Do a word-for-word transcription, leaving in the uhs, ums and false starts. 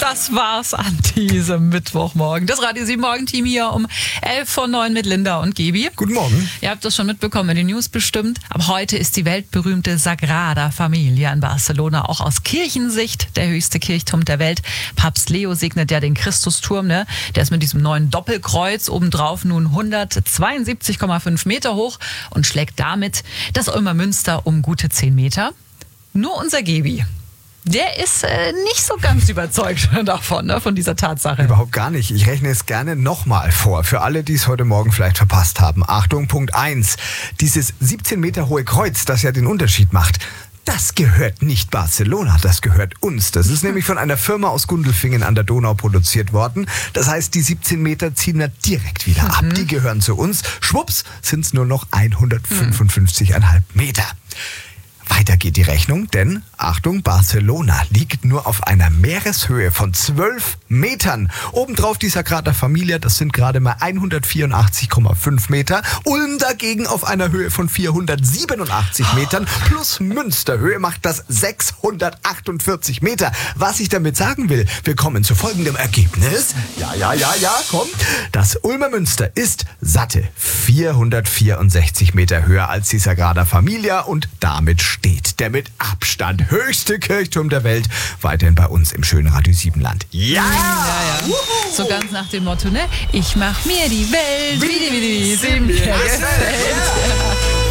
das war's an diesem Mittwochmorgen. Das Radio sieben Morgenteam hier um elf vor neun mit Linda und Gebi. Guten Morgen. Ihr habt das schon mitbekommen in den News bestimmt. Aber heute ist die weltberühmte Sagrada Familia in Barcelona auch aus Kirchensicht der höchste Kirchturm der Welt. Papst Leo segnet ja den Christusturm, ne? Der ist mit diesem neuen Doppelkreuz obendrauf nun hundertzweiundsiebzig Komma fünf Meter hoch und schlägt damit das Ulmer Münster um gute zehn Meter. Nur unser Gebi, der ist äh, nicht so ganz überzeugt davon, ne, von dieser Tatsache. Überhaupt gar nicht. Ich rechne es gerne nochmal vor. Für alle, die es heute Morgen vielleicht verpasst haben. Achtung, Punkt eins. Dieses siebzehn Meter hohe Kreuz, das ja den Unterschied macht, das gehört nicht Barcelona, das gehört uns. Das ist nämlich von einer Firma aus Gundelfingen an der Donau produziert worden. Das heißt, die siebzehn Meter ziehen wir direkt wieder ab. Die gehören zu uns. Schwupps, sind es nur noch hundertfünfundfünfzig Komma fünf Meter. Weiter geht die Rechnung, denn, Achtung, Barcelona liegt nur auf einer Meereshöhe von zwölf Metern. Obendrauf die Sagrada Familia, das sind gerade mal hundertvierundachtzig Komma fünf Meter. Ulm dagegen auf einer Höhe von vierhundertsiebenundachtzig Metern. Plus Münsterhöhe macht das sechshundertachtundvierzig Meter. Was ich damit sagen will, wir kommen zu folgendem Ergebnis. Ja, ja, ja, ja, komm. Das Ulmer Münster ist satte vierhundertvierundsechzig Meter höher als die Sagrada Familia und damit steht der mit Abstand höchste Kirchturm der Welt weiterhin bei uns im schönen Radio sieben Land. Ja! Ja, ja. So ganz nach dem Motto, ne? Ich mach mir die Welt, wie die, wie die, wie sie mir gefällt.